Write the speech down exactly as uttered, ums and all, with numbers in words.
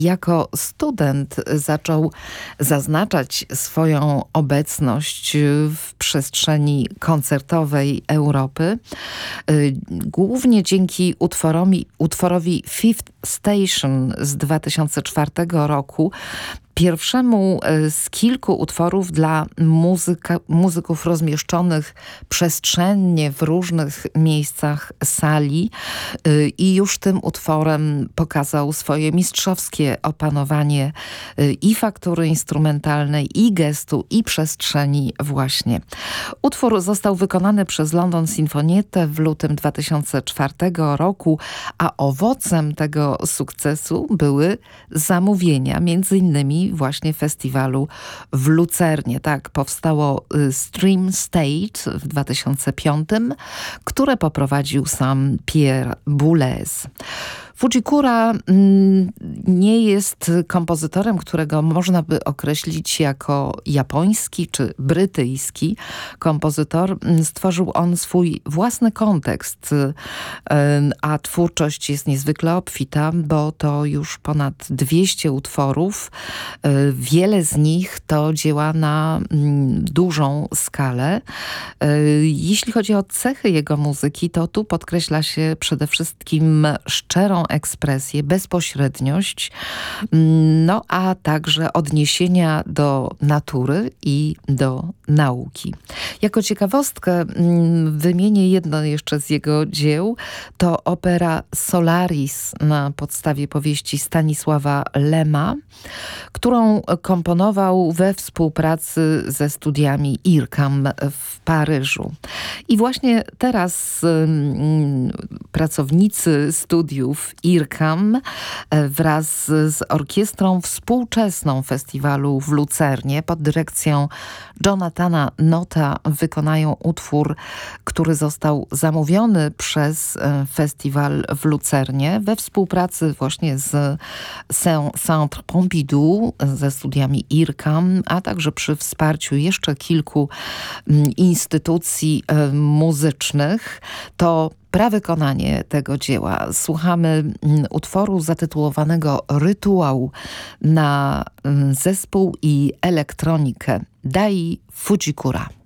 Jako student zaczął zaznaczać swoją obecność w przestrzeni koncertowej Europy, głównie dzięki utworowi, utworowi Fifth Station z dwa tysiące czwartego roku, pierwszemu z kilku utworów dla muzyka, muzyków rozmieszczonych przestrzennie w różnych miejscach sali i już tym utworem pokazał swoje mistrzowskie opanowanie i faktury instrumentalnej, i gestu, i przestrzeni właśnie. Utwór został wykonany przez London Sinfonietta w lutym dwa tysiące czwartego roku, a owocem tego sukcesu były zamówienia, między innymi właśnie festiwalu w Lucernie. Tak powstało Stream State w dwa tysiące piątym, które poprowadził sam Pierre Boulez. Fujikura nie jest kompozytorem, którego można by określić jako japoński czy brytyjski kompozytor. Stworzył on swój własny kontekst, a twórczość jest niezwykle obfita, bo to już ponad dwieście utworów. Wiele z nich to dzieła na dużą skalę. Jeśli chodzi o cechy jego muzyki, to tu podkreśla się przede wszystkim szczerą ekspresję, bezpośredniość, no a także odniesienia do natury i do nauki. Jako ciekawostkę wymienię jedno jeszcze z jego dzieł. To opera Solaris na podstawie powieści Stanisława Lema, którą komponował we współpracy ze studiami IRCAM w Paryżu. I właśnie teraz um, pracownicy studiów IRCAM wraz z orkiestrą współczesną festiwalu w Lucernie pod dyrekcją Jonathana Notta wykonają utwór, który został zamówiony przez festiwal w Lucernie we współpracy właśnie z Centre Pompidou, ze studiami IRCAM, a także przy wsparciu jeszcze kilku instytucji muzycznych. To prawykonanie tego dzieła. Słuchamy utworu zatytułowanego Rytuał na zespół i elektronikę Dai Fujikura.